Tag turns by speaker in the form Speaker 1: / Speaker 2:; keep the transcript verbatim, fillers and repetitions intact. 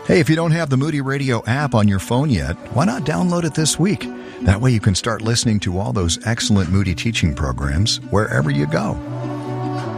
Speaker 1: Hey, if you don't have the Moody Radio app on your phone yet, why not download it this week? That way you can start listening to all those excellent Moody teaching programs wherever you go.